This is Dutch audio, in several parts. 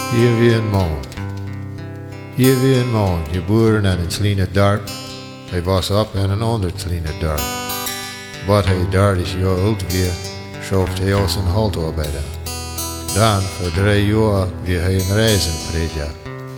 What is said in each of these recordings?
Hier wie een man. Hier wie een man, geboren in een kleine dorp. Hij was op in een ander kleine dorp. Wat hij 30 jaar oud weer, schoft hij als een haltarbeider. Dan, voor 3 jaar, weer hij een reizenprediker.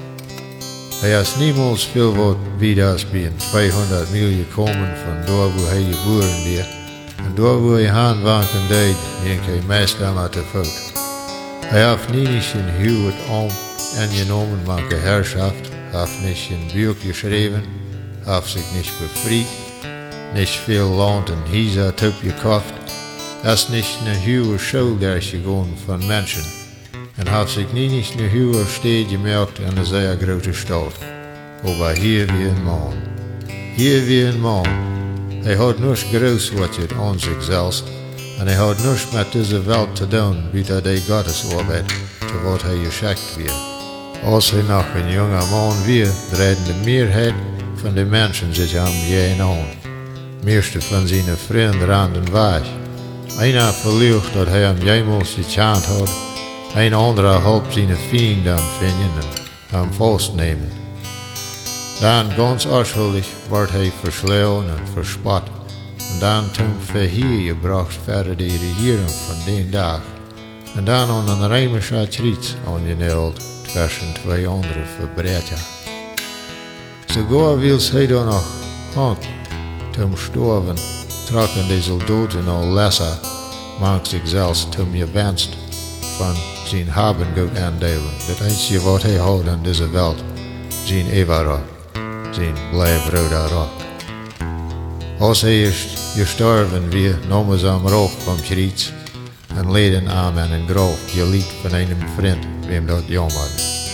Hij is niemals veel wat wie als bij een 200 mil gekomen van daar waar hij geboren weer. En daar waar hij handwanken deed, ging hij meestal maar te voet. Hij heeft niet zijn huwelijk aangenomen met de herrschaft, heeft niet zijn buik geschreven, heeft zich niet bevrijd, niet veel land en huizen opgekocht, is niet een huwe schuldig gegaan van mensen en heeft zich niet een huwe steed gemerkt in een zeer grote stad. Maar hier wie een man. Hier wie een man. Hij had niets groot wat je aan zich zelfs. En hij had niets met deze wereld te doen, buiten de Gottesarbeid, te wat hij geschikt weer. Als hij nog een jonge man weer, draaiden de meerheid van de mensen zich hem geen aan. Meeste van zijn vrienden randen weg. Einer verlicht dat hij hem jemals gechant had, een andere hulp zijn vrienden vinden en hem vastnemen. Dan ganz onschuldig wordt hij versleeuwen en verspot. En dan toen verhier gebracht verder de regering van die dag. En dan aan een Rijmische triet aangeneld tussen 2 andere verbrecher. Sogar wil hij dan nog hand toen sterven, trokken de soldaten al lesser, maakt zich zelfs toen gewenst van zijn habengoed aandelen. Dat eentje wat hij houdt aan deze wereld, zijn eeuwig, zijn blijvrode rok. Als hij is gestorven weer, namen ze hem roog van Schriets en leden aan in een graf, geliefd van een vriend, wem dat jammer.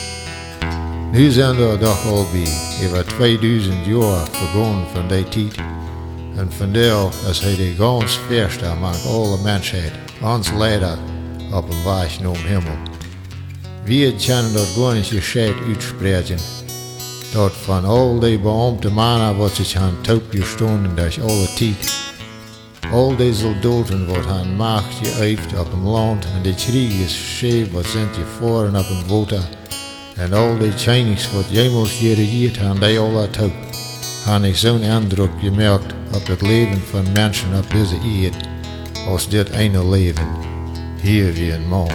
Nu zijn er toch al bij, over 2000 jaar vergaan van die tijd. En vandaar is hij de gans verste met alle mensheid, ons leider op een weg naar hemel. We kunnen dat gewoon eens gescheit uitspreken, dat van al die beambte mannen wat zich aan touw gestonden durch alle tijd. Al die soldaten wat aan macht geëifd op een land en de kriegers scheef wat zijn gevoeren op een water. En al die Chinese wat jemals geregeerd aan die alle touw, had ik zo'n indruk gemerkt op het leven van mensen op deze eerd, als dit ene leven, hier wie een man.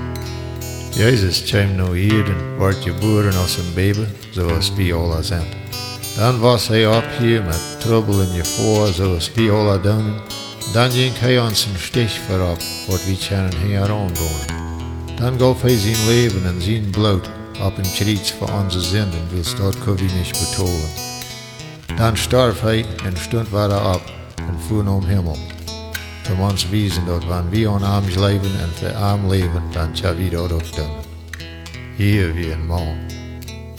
Jezus kwam nou hier en werd geboren als een baby, zoals wij alle zijn. Dan was hij op hier met trouble en gevaar, zoals wij alle doen. Dan ging hij ons een stich voorop, wat wij kunnen hier aangaan. Dan gaf hij zijn leven en zijn bloed op een kruis voor onze zinden, wils dat kon hij niet betalen. Dan starf hij en stond weer op en voer naar hemel. Om ons wijzen dat wanneer we aan hem leven en voor hem leven, dan zullen we dat ook doen. Hier wie een man.